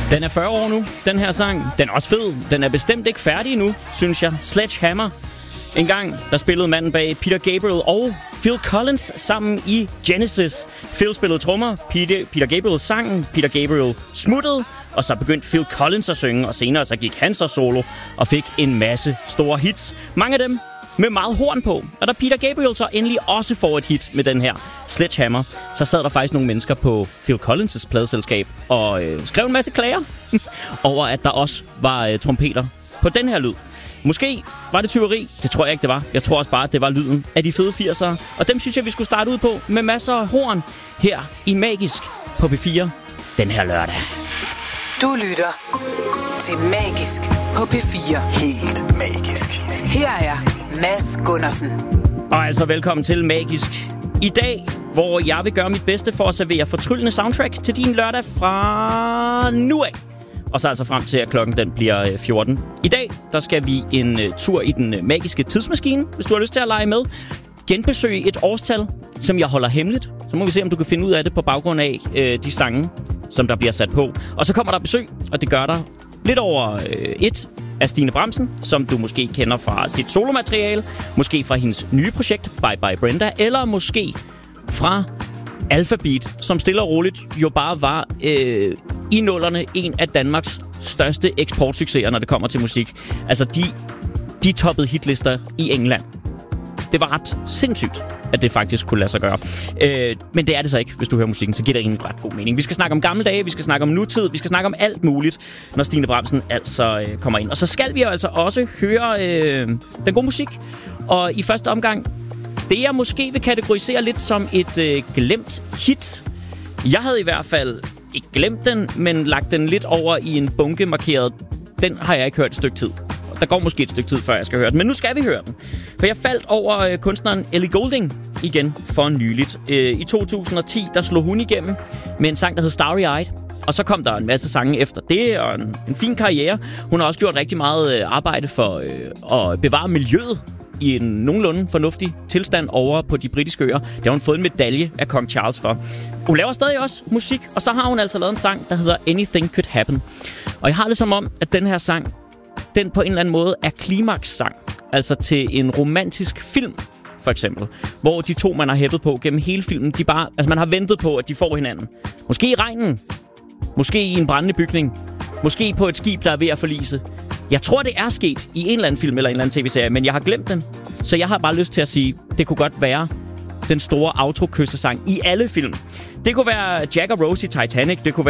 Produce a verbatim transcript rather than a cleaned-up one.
Den er fyrre år nu, den her sang. Den er også fed. Den er bestemt ikke færdig endnu, synes jeg. Sledgehammer. En gang, der spillede manden bag Peter Gabriel og Phil Collins sammen i Genesis. Phil spillede trommer, Peter, Peter Gabriel sang, Peter Gabriel smuttede, og så begyndte Phil Collins at synge, og senere så gik han så solo og fik en masse store hits. Mange af dem med meget horn på. Og da Peter Gabriel så endelig også får et hit med den her Sledgehammer, så sad der faktisk nogle mennesker på Phil Collins' pladeselskab og øh, skrev en masse klager over, at der også var øh, trompeter på den her lyd. Måske var det tyveri. Det tror jeg ikke, det var. Jeg tror også bare, at det var lyden af de fede firsere. Og dem synes jeg, vi skulle starte ud på med masser af horn her i Magisk på P fire den her lørdag. Du lytter til Magisk på P fire. Helt magisk. Her er Mads Gundersen. Og altså velkommen til Magisk i dag, hvor jeg vil gøre mit bedste for at servere fortryllende soundtrack til din lørdag fra nu af. Og så altså frem til, at klokken den bliver fjorten. I dag, der skal vi en uh, tur i den uh, magiske tidsmaskine, hvis du har lyst til at lege med. Genbesøge et årstal, som jeg holder hemmeligt. Så må vi se, om du kan finde ud af det på baggrund af uh, de sange, som der bliver sat på. Og så kommer der besøg, og det gør der lidt over uh, et af Stine Bramsen, som du måske kender fra sit solomateriale, måske fra hendes nye projekt, Bye Bye Brenda, eller måske fra Alphabeat, som stille og roligt jo bare var øh, i nullerne en af Danmarks største eksportsucceser, når det kommer til musik. Altså, de, de toppede hitlister i England. Det var ret sindssygt, at det faktisk kunne lade sig gøre. Øh, men det er det så ikke, hvis du hører musikken, så giver det egentlig ret god mening. Vi skal snakke om gamle dage, vi skal snakke om nutid, vi skal snakke om alt muligt, når Stine Bramsen altså øh, kommer ind. Og så skal vi jo altså også høre øh, den gode musik. Og i første omgang, det jeg måske vil kategorisere lidt som et øh, glemt hit. Jeg havde i hvert fald ikke glemt den, men lagt den lidt over i en bunke markeret. Den har jeg ikke hørt et stykke tid. Der går måske et stykke tid, før jeg skal høre den. Men nu skal vi høre den. For jeg faldt over øh, kunstneren Ellie Goulding igen for nyligt. Øh, I to tusind og ti, der slog hun igennem med en sang, der hed Starry Eyed. Og så kom der en masse sange efter det, og en, en fin karriere. Hun har også gjort rigtig meget øh, arbejde for øh, at bevare miljøet i en nogenlunde fornuftig tilstand over på de britiske øer. Det har hun fået en medalje af Kong Charles for. Hun laver stadig også musik, og så har hun altså lavet en sang, der hedder Anything Could Happen. Og jeg har det som om, at den her sang, den på en eller anden måde er klimaks-sang. Altså til en romantisk film, for eksempel. Hvor de to, man har hæppet på gennem hele filmen, de bare, altså man har ventet på, at de får hinanden. Måske i regnen. Måske i en brændende bygning. Måske på et skib, der er ved at forlise. Jeg tror, det er sket i en eller anden film eller en eller anden tv-serie, men jeg har glemt den. Så jeg har bare lyst til at sige, det kunne godt være den store outro-kyssesang i alle film. Det kunne være Jack og Rose i Titanic. Det kunne